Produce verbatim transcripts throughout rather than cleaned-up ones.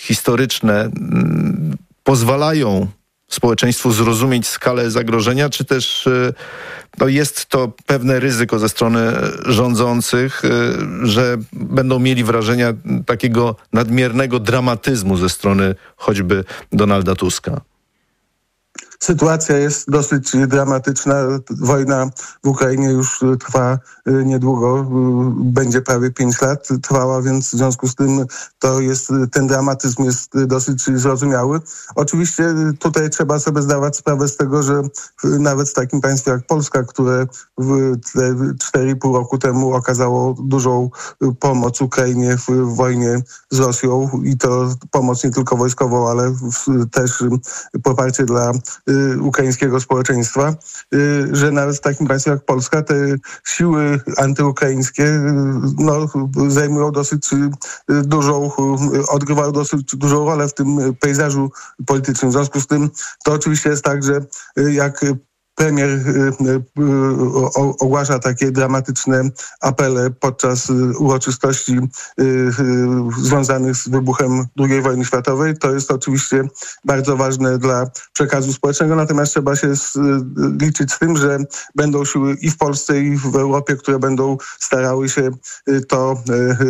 historyczne pozwalają społeczeństwu zrozumieć skalę zagrożenia, czy też no, jest to pewne ryzyko ze strony rządzących, że będą mieli wrażenia takiego nadmiernego dramatyzmu ze strony choćby Donalda Tuska? Sytuacja jest dosyć dramatyczna. Wojna w Ukrainie już trwa niedługo, będzie prawie pięć lat trwała, więc w związku z tym to jest, ten dramatyzm jest dosyć zrozumiały. Oczywiście tutaj trzeba sobie zdawać sprawę z tego, że nawet w takim państwie jak Polska, które w cztery i pół roku temu okazało dużą pomoc Ukrainie w wojnie z Rosją i to pomoc nie tylko wojskową, ale też poparcie dla ukraińskiego społeczeństwa, że nawet w takim państwie jak Polska te siły antyukraińskie no, zajmują dosyć dużą, odgrywają dosyć dużą rolę w tym pejzażu politycznym. W związku z tym to oczywiście jest tak, że jak premier ogłasza takie dramatyczne apele podczas uroczystości związanych z wybuchem drugiej wojny światowej. To jest oczywiście bardzo ważne dla przekazu społecznego, natomiast trzeba się liczyć z tym, że będą siły i w Polsce, i w Europie, które będą starały się to,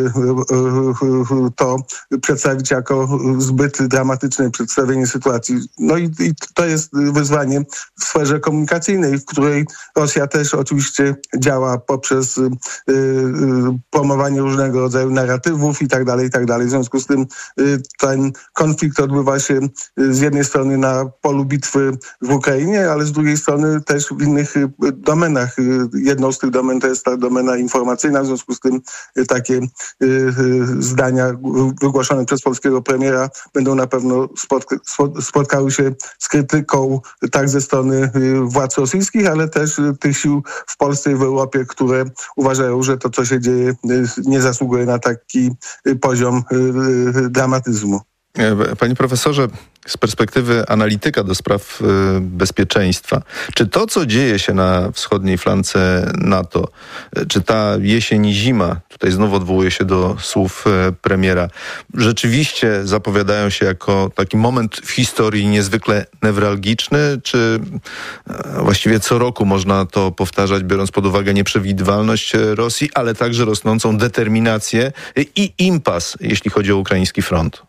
to przedstawić jako zbyt dramatyczne przedstawienie sytuacji. No i, i to jest wyzwanie w sferze komunikacji, w której Rosja też oczywiście działa poprzez y, y, promowanie różnego rodzaju narratywów i tak dalej, i tak dalej. W związku z tym y, ten konflikt odbywa się y, z jednej strony na polu bitwy w Ukrainie, ale z drugiej strony też w innych y, domenach. Y, jedną z tych domen to jest ta domena informacyjna, w związku z tym y, takie y, y, zdania wygłoszone przez polskiego premiera będą na pewno spotka- spotkały się z krytyką tak ze strony y, władz rosyjskich, ale też tych sił w Polsce i w Europie, które uważają, że to, co się dzieje, nie zasługuje na taki poziom dramatyzmu. Panie profesorze, z perspektywy analityka do spraw bezpieczeństwa, czy to, co dzieje się na wschodniej flance NATO, czy ta jesień i zima, tutaj znowu odwołuję się do słów premiera, rzeczywiście zapowiadają się jako taki moment w historii niezwykle newralgiczny, czy właściwie co roku można to powtarzać, biorąc pod uwagę nieprzewidywalność Rosji, ale także rosnącą determinację i impas, jeśli chodzi o ukraiński front?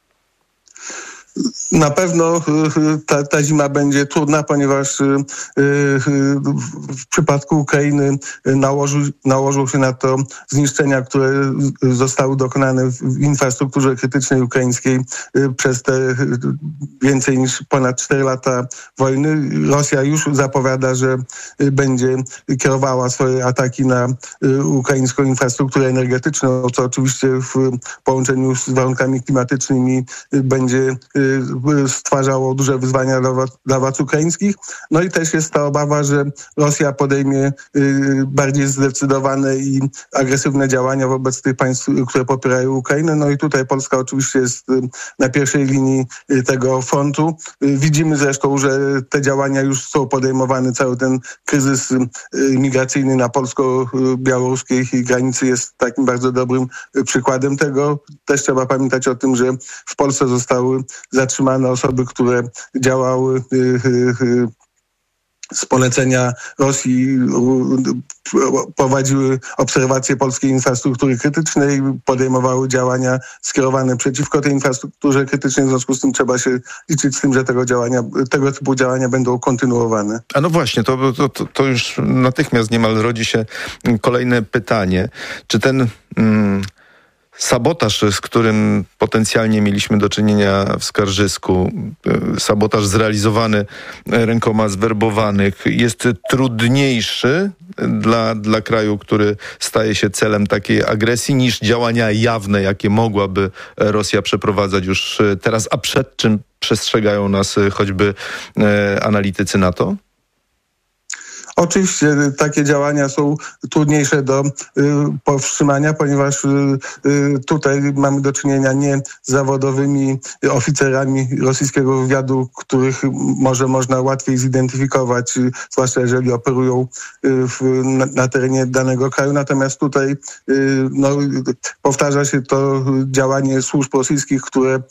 Na pewno ta, ta zima będzie trudna, ponieważ w przypadku Ukrainy nałożył, nałożył się na to zniszczenia, które zostały dokonane w infrastrukturze krytycznej ukraińskiej przez te więcej niż ponad cztery lata wojny. Rosja już zapowiada, że będzie kierowała swoje ataki na ukraińską infrastrukturę energetyczną, co oczywiście w połączeniu z warunkami klimatycznymi będzie stwarzało duże wyzwania dla, dla władz ukraińskich. No i też jest ta obawa, że Rosja podejmie y, bardziej zdecydowane i agresywne działania wobec tych państw, które popierają Ukrainę. No i tutaj Polska oczywiście jest y, na pierwszej linii y, tego frontu. Y, widzimy zresztą, że te działania już są podejmowane. Cały ten kryzys y, migracyjny na polsko-białoruskiej granicy jest takim bardzo dobrym y, przykładem tego. Też trzeba pamiętać o tym, że w Polsce zostały zatrzymane osoby, które działały y, y, y, z polecenia Rosji, prowadziły obserwacje polskiej infrastruktury krytycznej, podejmowały działania skierowane przeciwko tej infrastrukturze krytycznej. W związku z tym trzeba się liczyć z tym, że tego działania, tego typu działania będą kontynuowane. A no właśnie, to, to, to już natychmiast niemal rodzi się kolejne pytanie. Czy ten... Mm, sabotaż, z którym potencjalnie mieliśmy do czynienia w Skarżysku, sabotaż zrealizowany rękoma zwerbowanych, jest trudniejszy dla, dla kraju, który staje się celem takiej agresji, niż działania jawne, jakie mogłaby Rosja przeprowadzać już teraz, a przed czym przestrzegają nas choćby analitycy NATO? Oczywiście takie działania są trudniejsze do y, powstrzymania, ponieważ y, y, tutaj mamy do czynienia nie z zawodowymi oficerami rosyjskiego wywiadu, których może można łatwiej zidentyfikować, y, zwłaszcza jeżeli operują y, w, na, na terenie danego kraju. Natomiast tutaj y, no, powtarza się to działanie służb rosyjskich, które